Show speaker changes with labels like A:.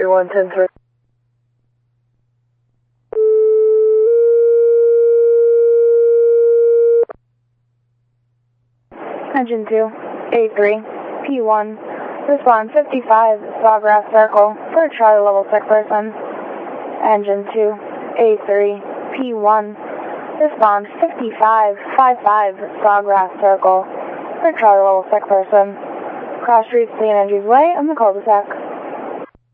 A: 3110-3.
B: Engine 2, A3, P1, respond 55, Sawgrass Circle, for Charlie level sick person. Engine 2, A3, P1, respond 55, 55, Sawgrass Circle, for Charlie level sick person. Cross street St. Andrew's Way on the cul-de-sac.